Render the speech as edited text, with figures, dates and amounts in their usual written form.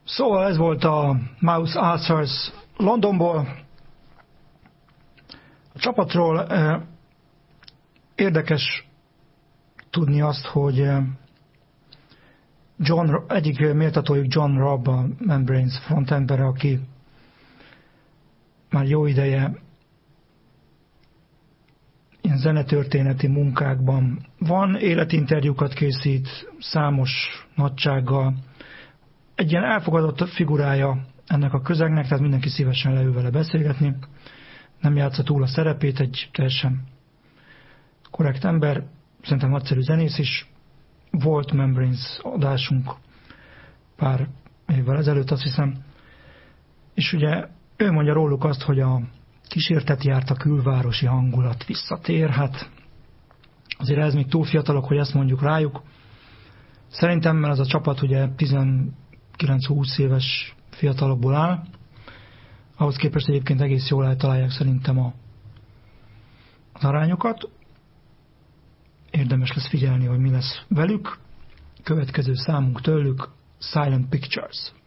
Szóval ez volt a Mouse Arthurs Londonból. A csapatról érdekes tudni azt, hogy egyik méltatójuk John Robb, a Membranes frontembere, aki már jó ideje ilyen zenetörténeti munkákban van, életinterjúkat készít számos nagysággal. Egy ilyen elfogadott figurája ennek a közegnek, tehát mindenki szívesen leül vele beszélgetni. Nem játsza túl a szerepét, egy teljesen korrekt ember, szerintem nagyszerű zenész is. Volt Membranes adásunk pár évvel ezelőtt, azt hiszem. És ugye ő mondja róluk azt, hogy a kísértet járt a külvárosi hangulat visszatér. Hát azért ez még túl fiatalok, hogy ezt mondjuk rájuk. Szerintem, mert ez a csapat ugye 19-20 éves fiatalokból áll, ahhoz képest egyébként egész jól eltalálják szerintem az arányokat. Érdemes lesz figyelni, hogy mi lesz velük. Következő számunk tőlük Silent Pictures.